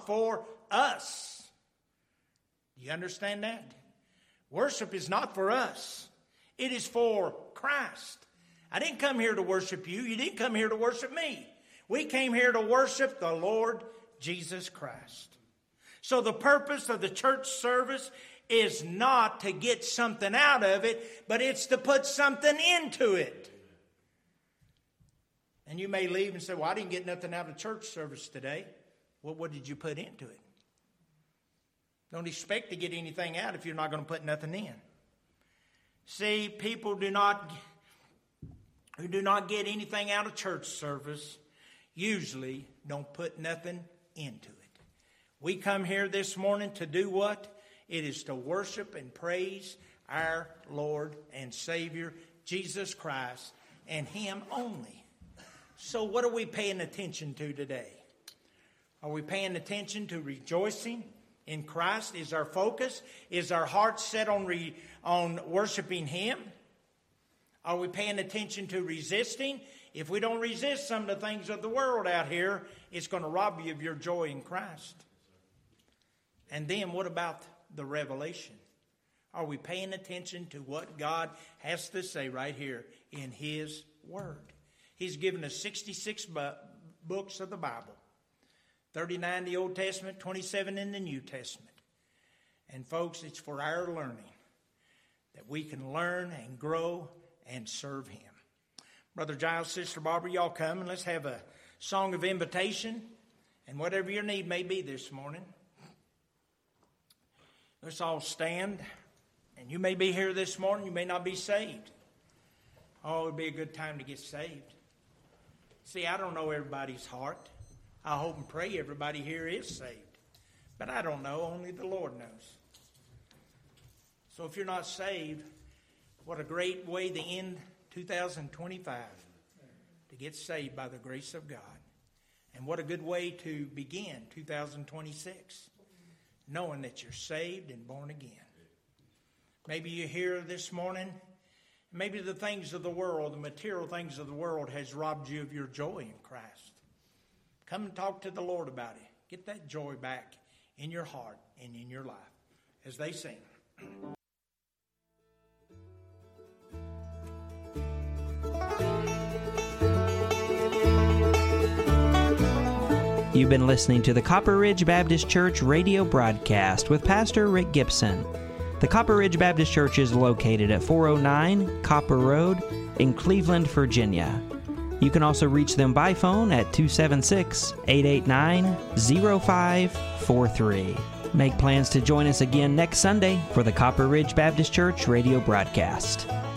not for us. Do you understand that? Worship is not for us. It is for Christ. I didn't come here to worship you. You didn't come here to worship me. We came here to worship the Lord Jesus Christ. So the purpose of the church service is not to get something out of it, but it's to put something into it. And you may leave and say, well, I didn't get nothing out of church service today. Well, what did you put into it? Don't expect to get anything out if you're not going to put nothing in. See, people who do not get anything out of church service usually don't put nothing into it. We come here this morning to do what? It is to worship and praise our Lord and Savior, Jesus Christ, and Him only. So what are we paying attention to today? Are we paying attention to rejoicing in Christ? Is our focus? Is our heart set on worshiping Him? Are we paying attention to resisting? If we don't resist some of the things of the world out here, it's going to rob you of your joy in Christ. And then what about the revelation? Are we paying attention to what God has to say right here in His Word? He's given us 66 books of the Bible. 39 in the Old Testament, 27 in the New Testament. And folks, it's for our learning that we can learn and grow and serve Him. Brother Giles, Sister Barbara, y'all come and let's have a song of invitation and whatever your need may be this morning. Let's all stand. And you may be here this morning, you may not be saved. Oh, it would be a good time to get saved. See, I don't know everybody's heart. I hope and pray everybody here is saved. But I don't know. Only the Lord knows. So if you're not saved, what a great way to end 2025. To get saved by the grace of God. And what a good way to begin 2026. Knowing that you're saved and born again. Maybe you're here this morning. Maybe the things of the world, the material things of the world has robbed you of your joy in Christ. Come and talk to the Lord about it. Get that joy back in your heart and in your life as they sing. You've been listening to the Copper Ridge Baptist Church radio broadcast with Pastor Rick Gibson. The Copper Ridge Baptist Church is located at 409 Copper Road in Cleveland, Virginia. You can also reach them by phone at 276-889-0543. Make plans to join us again next Sunday for the Copper Ridge Baptist Church radio broadcast.